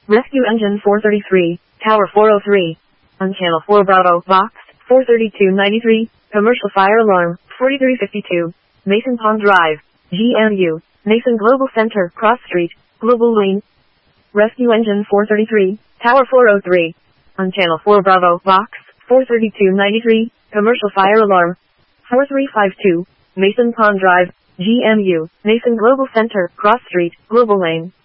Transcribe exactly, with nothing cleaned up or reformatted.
Rescue Engine four thirty-three, Tower four oh three. On Channel four Bravo, Box, four thirty-two ninety-three, Commercial Fire Alarm, forty-three fifty-two. Mason Pond Drive, G M U, Mason Global Center, Cross Street, Global Lane. Rescue Engine four thirty-three, Tower four oh three. On Channel four Bravo, Box, four thirty-two ninety-three, Commercial Fire Alarm, four three five two, Mason Pond Drive, G M U, Mason Global Center, Cross Street, Global Lane.